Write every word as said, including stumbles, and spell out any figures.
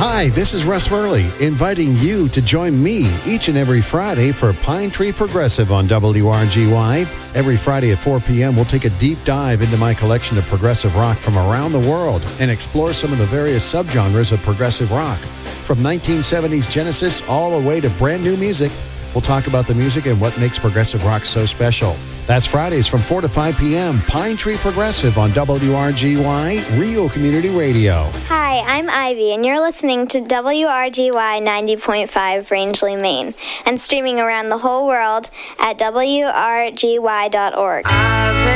Hi, this is Russ Murley, inviting you to join me each and every Friday for Pine Tree Progressive on W R G Y. Every Friday at four p.m., we'll take a deep dive into my collection of progressive rock from around the world and explore some of the various subgenres of progressive rock. From nineteen seventies Genesis all the way to brand new music, we'll talk about the music and what makes progressive rock so special. That's Fridays from four to five p.m. Pine Tree Progressive on W R G Y, Rio Community Radio. Hi, I'm Ivy, and you're listening to W R G Y ninety point five Rangeley, Maine, and streaming around the whole world at W R G Y dot org.